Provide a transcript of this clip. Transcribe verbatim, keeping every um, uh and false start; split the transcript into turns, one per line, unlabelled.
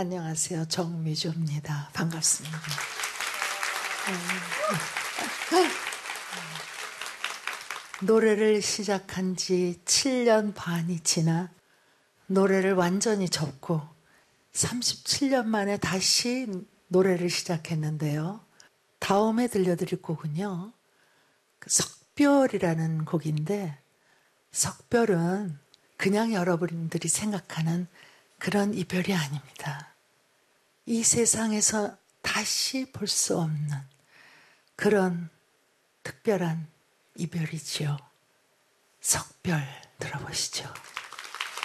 안녕하세요. 정미주입니다. 반갑습니다. 노래를 시작한 지 칠 년 반이 지나 노래를 완전히 접고 삼십칠 년 만에 다시 노래를 시작했는데요. 다음에 들려드릴 곡은요, 그 석별이라는 곡인데, 석별은 그냥 여러분들이 생각하는 그런 이별이 아닙니다. 이 세상에서 다시 볼 수 없는 그런 특별한 이별이지요. 석별 들어보시죠.